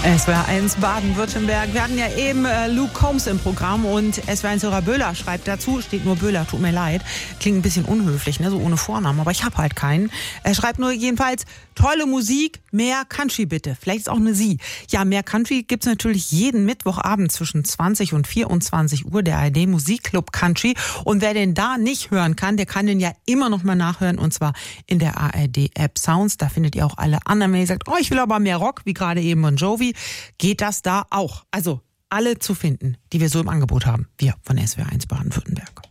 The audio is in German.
SWR1 Baden-Württemberg. Wir hatten ja eben Luke Combs im Programm und SWR1-Hörer Böhler schreibt dazu, steht nur Böhler, tut mir leid. Klingt ein bisschen unhöflich, ne, so ohne Vornamen, aber ich habe halt keinen. Er schreibt nur jedenfalls, tolle Musik, mehr Country bitte. Vielleicht ist auch eine Sie. Ja, mehr Country gibt's natürlich jeden Mittwochabend zwischen 20 und 24 Uhr, der ARD Musikclub Country. Und wer den da nicht hören kann, der kann den ja immer noch mal nachhören, und zwar in der ARD-App Sounds. Da findet ihr auch alle anderen. Wenn ihr sagt, oh, ich will aber mehr Rock, wie gerade eben Bon Jovi, geht das da auch. Also alle zu finden, die wir so im Angebot haben. Wir von SWR1 Baden-Württemberg.